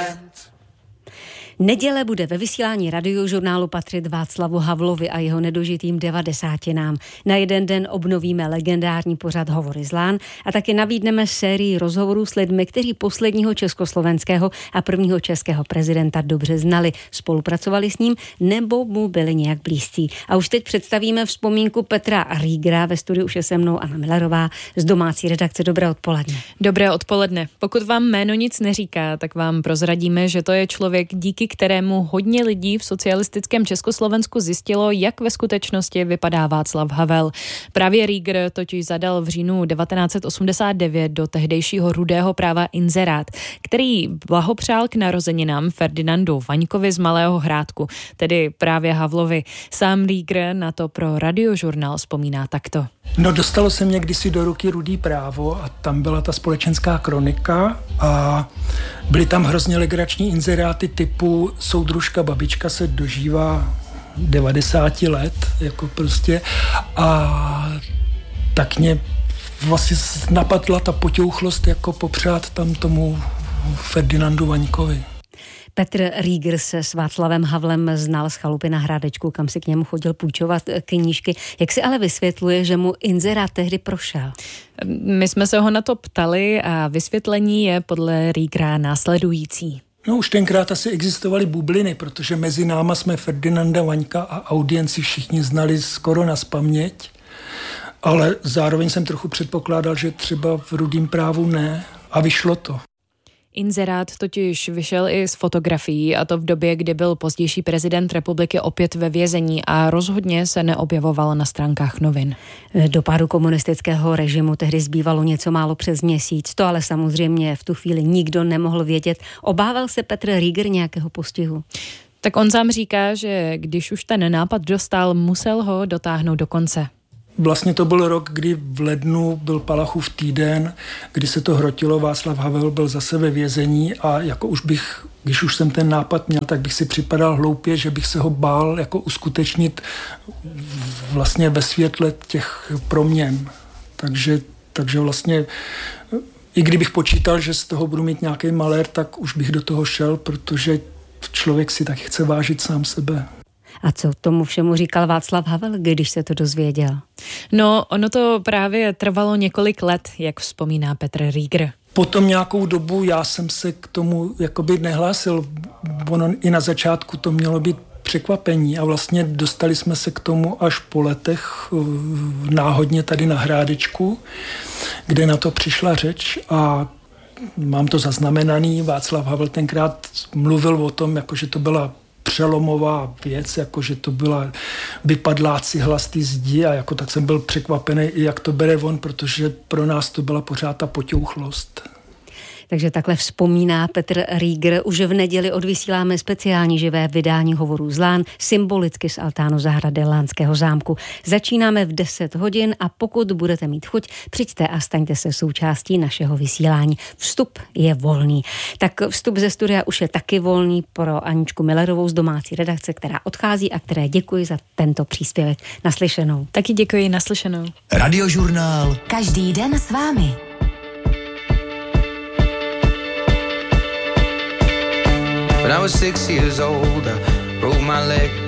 Neděle bude ve vysílání Radiožurnálu patřit Václavu Havlovi a jeho nedožitým 90. Na jeden den obnovíme legendární pořad Hovory z Lán a taky nabídneme sérii rozhovorů s lidmi, kteří posledního československého a prvního českého prezidenta dobře znali, spolupracovali s ním nebo mu byli nějak blízcí. A už teď představíme vzpomínku Petra Riegera. Ve studiu už je se mnou Anna Millerová z domácí redakce. Dobré odpoledne. Dobré odpoledne. Pokud vám jméno nic neříká, tak vám prozradíme, že to je člověk, díky kterému hodně lidí v socialistickém Československu zjistilo, jak ve skutečnosti vypadá Václav Havel. Právě Rieger totiž zadal v říjnu 1989 do tehdejšího Rudého práva inzerát, který blahopřál k narozeninám Ferdinandu Vaňkovi z Malého Hrádku, tedy právě Havlovi. Sám Rieger na to pro Radiožurnál vzpomíná takto. No, dostalo se mě kdysi do ruky Rudý právo a tam byla ta společenská kronika a byly tam hrozně legrační inzeráty typu soudružka babička se dožívá 90 let, jako prostě, a tak mě vlastně napadla ta potěuchlost jako popřát tam tomu Ferdinandu Vaňkovi. Petr Rieger se s Václavem Havlem znal z chalupy na Hrádečku, kam si k němu chodil půjčovat knížky. Jak si ale vysvětluje, že mu inzerát tehdy prošel? My jsme se ho na to ptali a vysvětlení je podle Riegera následující. No, už tenkrát asi existovaly bubliny, protože mezi náma jsme Ferdinanda Vaňka a audienci všichni znali skoro nazpaměť, ale zároveň jsem trochu předpokládal, že třeba v Rudým právu ne, a vyšlo to. Inzerát totiž vyšel i z fotografií, a to v době, kdy byl pozdější prezident republiky opět ve vězení a rozhodně se neobjevoval na stránkách novin. Do pádu komunistického režimu tehdy zbývalo něco málo přes měsíc, to ale samozřejmě v tu chvíli nikdo nemohl vědět. Obával se Petr Rieger nějakého postihu? Tak on sám říká, že když už ten nápad dostal, musel ho dotáhnout do konce. Vlastně to byl rok, kdy v lednu byl Palachův týden, kdy se to hrotilo, Václav Havel byl zase ve vězení a jako když už jsem ten nápad měl, tak bych si připadal hloupě, že bych se ho bál jako uskutečnit vlastně ve světle těch proměn. Takže vlastně i kdybych počítal, že z toho budu mít nějaký malér, tak už bych do toho šel, protože člověk si taky chce vážit sám sebe. A co tomu všemu říkal Václav Havel, když se to dozvěděl? No, ono to právě trvalo několik let, jak vzpomíná Petr Rieger. Potom nějakou dobu já jsem se k tomu jakoby nehlásil. Ono i na začátku to mělo být překvapení a vlastně dostali jsme se k tomu až po letech náhodně tady na Hrádečku, kde na to přišla řeč a mám to zaznamenaný. Václav Havel tenkrát mluvil o tom, jako že to byla přelomová věc, jakože to byla vypadlá cihla z té zdi a jako tak jsem byl překvapený, jak to bere on, protože pro nás to byla pořád ta potěuchlost. Takže takhle vzpomíná Petr Rieger. Už v neděli odvysíláme speciální živé vydání Hovorů z Lán, symbolicky z altánu zahrady Lánského zámku. Začínáme v 10 hodin a pokud budete mít chuť, přijďte a staňte se součástí našeho vysílání. Vstup je volný. Tak vstup ze studia už je taky volný pro Aničku Millerovou z domácí redakce, která odchází a které děkuji za tento příspěvek. Naslyšenou. Taky děkuji, naslyšenou. Radiožurnál. Každý den s vámi. When I was 6 years old, I broke my leg.